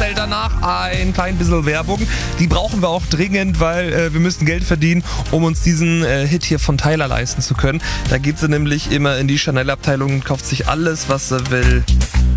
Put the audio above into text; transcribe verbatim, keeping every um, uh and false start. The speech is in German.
Teil danach ein klein bisschen Werbung. Die brauchen wir auch dringend, weil äh, wir müssen Geld verdienen, um uns diesen äh, Hit hier von Tyler leisten zu können. Da geht sie nämlich immer in die Chanel-Abteilung und kauft sich alles, was sie will.